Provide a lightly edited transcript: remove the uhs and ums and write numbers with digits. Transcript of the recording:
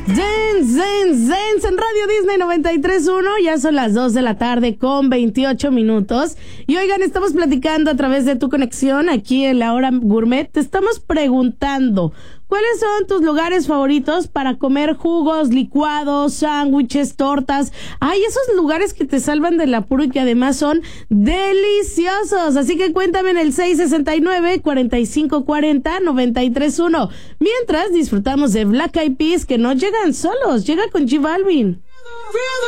Dance en Radio Disney 93.1, ya son las 2 de la tarde con 28 minutos. Y oigan, estamos platicando a través de tu conexión aquí en La Hora Gourmet. Te estamos preguntando, ¿cuáles son tus lugares favoritos para comer jugos, licuados, sándwiches, tortas? Hay esos lugares que te salvan del apuro y que además son deliciosos. Así que cuéntame en el 669-4540-931. Mientras disfrutamos de Black Eyed Peas, que no llegan solos, llega con J Balvin.